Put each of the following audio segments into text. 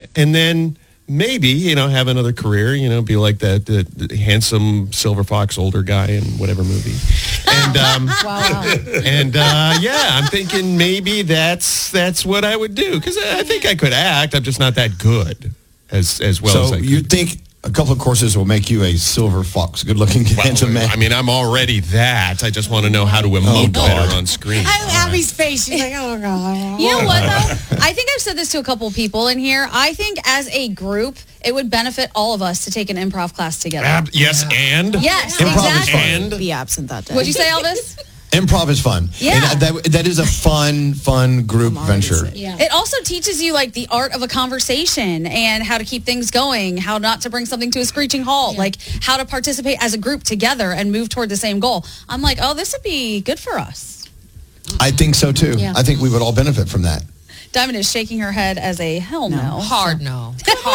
and then maybe, have another career, be like that handsome Silver Fox older guy in whatever movie. And, wow. And, I'm thinking maybe that's what I would do. Because I think I could act. I'm just not that good as well as I could. So you think a couple of courses will make you a Silver Fox, good-looking, handsome man? I mean, I'm already that. I just want to know how to emote better on screen. Abby's face. She's like, oh, God. You know what, though? I think I've said this to a couple of people in here. I think as a group, it would benefit all of us to take an improv class together. Yes, and? Yes, Improv exactly. is Be absent that day. What'd you say, Elvis? Improv is fun. Yeah. And that is a fun group venture. Yeah. It also teaches you, like, the art of a conversation and how to keep things going, how not to bring something to a screeching halt, like how to participate as a group together and move toward the same goal. I'm like, oh, this would be good for us. I think so, too. Yeah. I think we would all benefit from that. Diamond is shaking her head as a hell no. Hard no.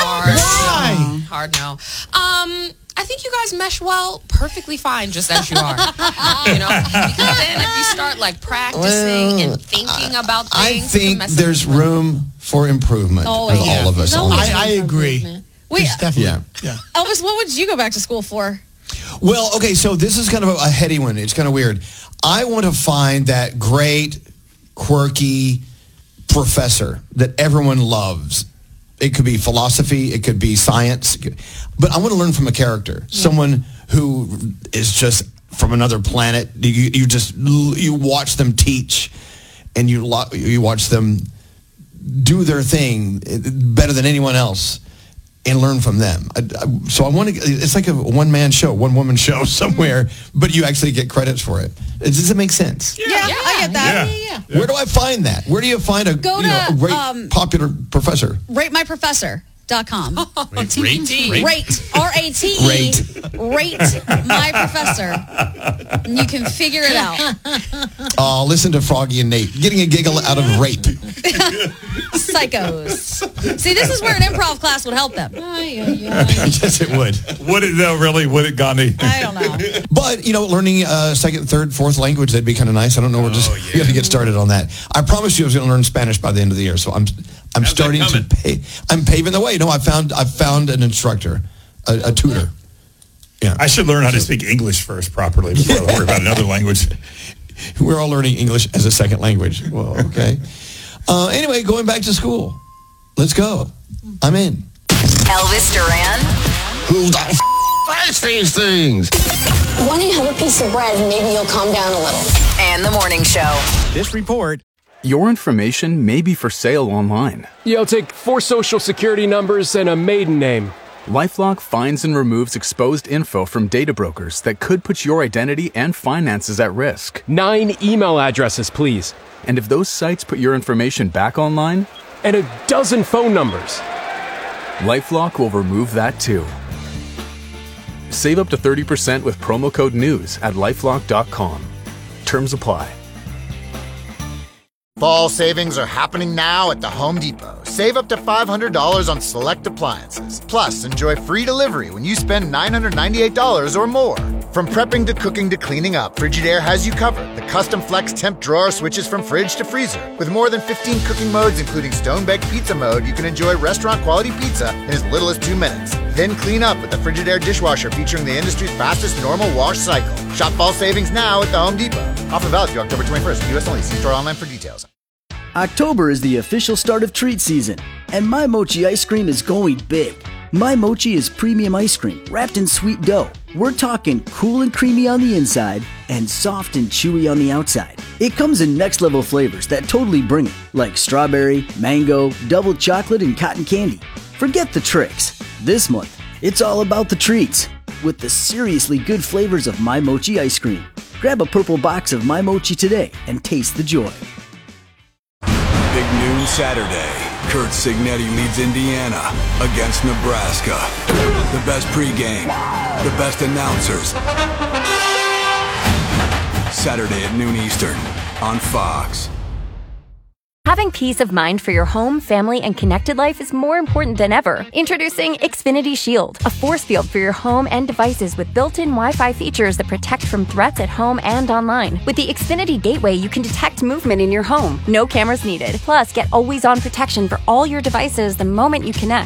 Hard no. I think you guys mesh well, perfectly fine, just as you are. Because then if you start practicing and thinking about things, I think there's room for improvement Oh, with yeah. all of us. I agree. Wait, Definitely. Yeah. Elvis, what would you go back to school for? Well, okay, so this is kind of a heady one. It's kind of weird. I want to find that great, quirky professor that everyone loves. It could be philosophy, it could be science, but I want to learn from a character, someone who is just from another planet. You watch them teach, and you watch them do their thing better than anyone else, and learn from them. So I want to. It's like a one-man show, one-woman show somewhere, but you actually get credits for it. Does it make sense? Yeah, I get that. Yeah. Where do I find that? Where do you find a great popular professor? RateMyProfessor.com. Rate? Rate, R-A-T-E. Rate My Professor. And you can figure it out. Listen to Froggy and Nate getting a giggle out of rape. Psychos. See, this is where an improv class would help them. Yes, it would. Would it though? Really? Would it, Gandhi? I don't know. But learning second, third, fourth language, that'd be kind of nice. I don't know. We have to get started on that. I promised you I was going to learn Spanish by the end of the year, so I'm starting to pay. I'm paving the way. No, I found an instructor, a tutor. Yeah, I should learn how to speak English first properly before I worry about another language. We're all learning English as a second language. Well, okay. Anyway, going back to school. Let's go. I'm in. Elvis Duran. Who the buys these things? Why don't you have a piece of bread and maybe you'll calm down a little? And the morning show. This report. Your information may be for sale online. Yeah, I'll take 4 social security numbers and a maiden name. LifeLock finds and removes exposed info from data brokers that could put your identity and finances at risk. 9 email addresses, please. And if those sites put your information back online? And a dozen phone numbers. LifeLock will remove that too. Save up to 30% with promo code NEWS at LifeLock.com. Terms apply. Fall savings are happening now at the Home Depot. Save up to $500 on select appliances. Plus, enjoy free delivery when you spend $998 or more. From prepping to cooking to cleaning up, Frigidaire has you covered. The custom flex temp drawer switches from fridge to freezer. With more than 15 cooking modes, including stone-baked pizza mode, you can enjoy restaurant-quality pizza in as little as 2 minutes. Then clean up with the Frigidaire dishwasher featuring the industry's fastest normal wash cycle. Shop fall savings now at the Home Depot. Offer valid through October 21st. U.S. only. See store online for details. October is the official start of treat season, and My Mochi ice cream is going big. My Mochi is premium ice cream wrapped in sweet dough. We're talking cool and creamy on the inside and soft and chewy on the outside. It comes in next level flavors that totally bring it, like strawberry, mango, double chocolate, and cotton candy. Forget the tricks. This month, it's all about the treats with the seriously good flavors of My Mochi ice cream. Grab a purple box of My Mochi today and taste the joy. Big noon Saturday. Kurt Signetti leads Indiana against Nebraska. The best pregame, the best announcers. Saturday at noon Eastern on Fox. Having peace of mind for your home, family, and connected life is more important than ever. Introducing Xfinity Shield, a force field for your home and devices with built-in Wi-Fi features that protect from threats at home and online. With the Xfinity Gateway, you can detect movement in your home. No cameras needed. Plus, get always-on protection for all your devices the moment you connect.